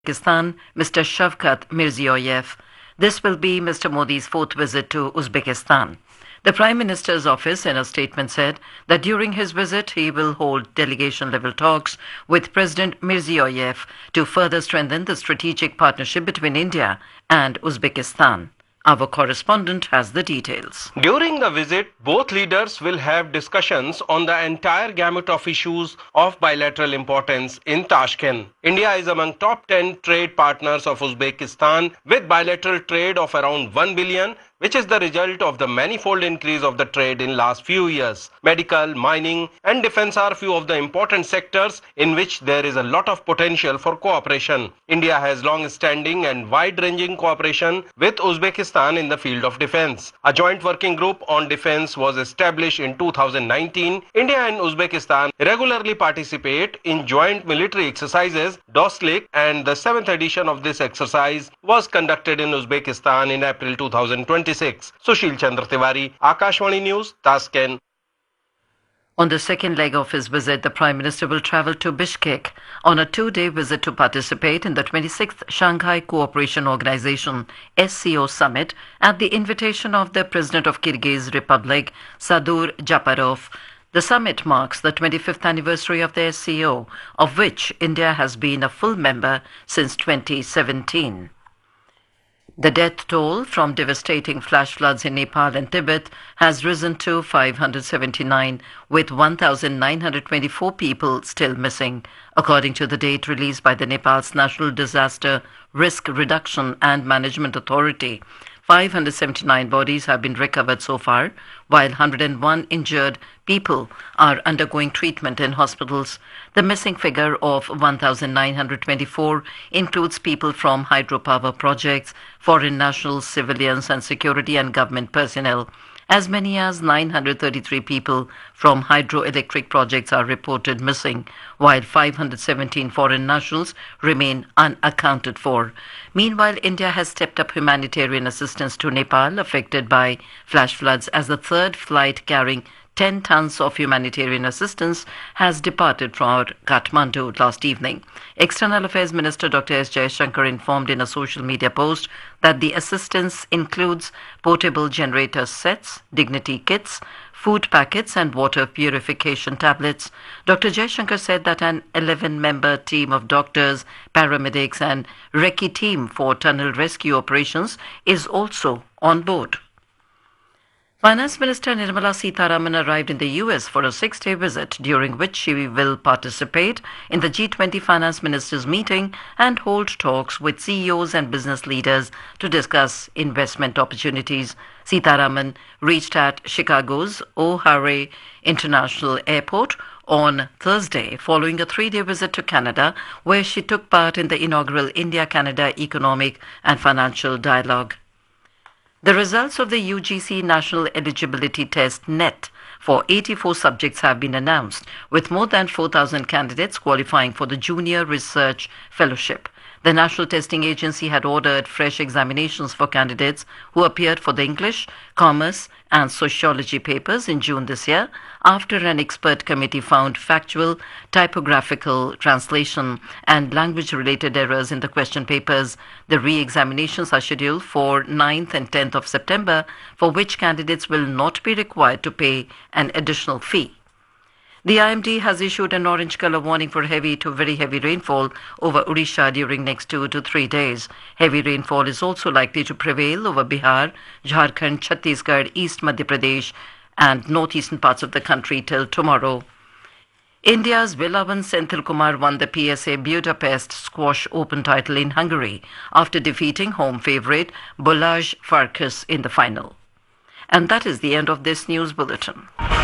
Uzbekistan, Mr. Shavkat Mirziyoyev. This will be Mr. Modi's fourth visit to Uzbekistan. The Prime Minister's office in a statement said that during his visit he will hold delegation-level talks with President Mirziyoyev to further strengthen the strategic partnership between India and Uzbekistan. Our correspondent has the details. During the visit, both leaders will have discussions on the entire gamut of issues of bilateral importance in Tashkent. India is among top 10 trade partners of Uzbekistan with bilateral trade of around 1 billion, which is the result of the manifold increase of the trade in last few years. Medical, mining and defense are few of the important sectors in which there is a lot of potential for cooperation. India has long-standing and wide-ranging cooperation with Uzbekistan in the field of defense. A joint working group on defense was established in 2019. India and Uzbekistan regularly participate in joint military exercises, DOSLIC, and the 7th edition of this exercise was conducted in Uzbekistan in April 2020. Sushil Chandra Tiwari, Akashvani News, Tashkent. On the second leg of his visit, the Prime Minister will travel to Bishkek on a two-day visit to participate in the 26th Shanghai Cooperation Organization SCO Summit at the invitation of the President of Kyrgyz Republic, Sadur Japarov. The summit marks the 25th anniversary of the SCO, of which India has been a full member since 2017. The death toll from devastating flash floods in Nepal and Tibet has risen to 579, with 1,924 people still missing, according to the date released by the Nepal's National Disaster Risk Reduction and Management Authority. 579 bodies have been recovered so far, while 101 injured people are undergoing treatment in hospitals. The missing figure of 1,924 includes people from hydropower projects, foreign nationals, civilians and security and government personnel. As many as 933 people from hydroelectric projects are reported missing, while 517 foreign nationals remain unaccounted for. Meanwhile, India has stepped up humanitarian assistance to Nepal affected by flash floods as the third flight carrying 10 tons of humanitarian assistance has departed from Kathmandu last evening. External Affairs Minister Dr. S. Jaishankar informed in a social media post that the assistance includes portable generator sets, dignity kits, food packets and water purification tablets. Dr. Jaishankar said that an 11-member team of doctors, paramedics and recce team for tunnel rescue operations is also on board. Finance Minister Nirmala Sitharaman arrived in the US for a 6-day visit, during which she will participate in the G20 Finance Ministers meeting and hold talks with CEOs and business leaders to discuss investment opportunities. Sitharaman reached at Chicago's O'Hare International Airport on Thursday, following a 3-day visit to Canada, where she took part in the inaugural India-Canada Economic and Financial Dialogue. The results of the UGC National Eligibility Test NET for 84 subjects have been announced, with more than 4,000 candidates qualifying for the Junior Research Fellowship. The National Testing Agency had ordered fresh examinations for candidates who appeared for the English, Commerce and Sociology papers in June this year, after an expert committee found factual, typographical, translation and language-related errors in the question papers. The re-examinations are scheduled for 9th and 10th of September, for which candidates will not be required to pay an additional fee. The IMD has issued an orange color warning for heavy to very heavy rainfall over Odisha during next 2 to 3 days. Heavy rainfall is also likely to prevail over Bihar, Jharkhand, Chhattisgarh, East Madhya Pradesh and northeastern parts of the country till tomorrow. India's Vilavan Senthilkumar won the PSA Budapest Squash Open title in Hungary after defeating home favourite Balázs Farkas in the final. And that is the end of this news bulletin.